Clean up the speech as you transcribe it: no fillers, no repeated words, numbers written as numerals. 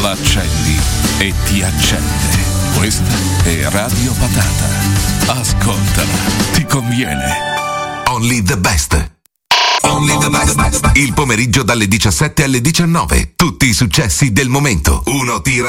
la accendi e ti accende. Questa è Radio Patata. Ascoltala, ti conviene. Only the best. Only the best. Il pomeriggio dalle 17 alle 19. Tutti i successi del momento. Uno tira